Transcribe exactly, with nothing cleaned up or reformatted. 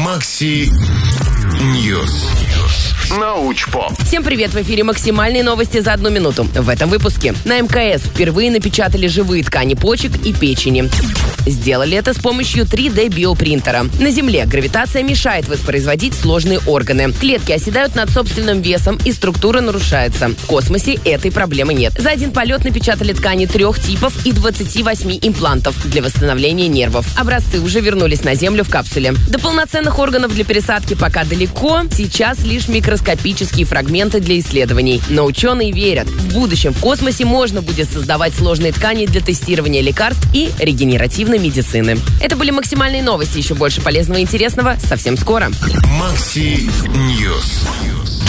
Макси Ньюс. Научпоп. Всем привет, в эфире максимальные новости за одну минуту. В этом выпуске на эм ка эс впервые напечатали живые ткани почек и печени. Сделали это с помощью три дэ биопринтера. На Земле гравитация мешает воспроизводить сложные органы. Клетки оседают над собственным весом и структура нарушается. В космосе этой проблемы нет. За один полет напечатали ткани трех типов и двадцати восьми имплантов для восстановления нервов. Образцы уже вернулись на Землю в капсуле. До полноценных органов для пересадки пока далеко. Сейчас лишь микроскопические фрагменты для исследований. Но ученые верят, в будущем в космосе можно будет создавать сложные ткани для тестирования лекарств и регенеративной медицины. Это были максимальные новости. Еще больше полезного и интересного совсем скоро. Макси Ньюс.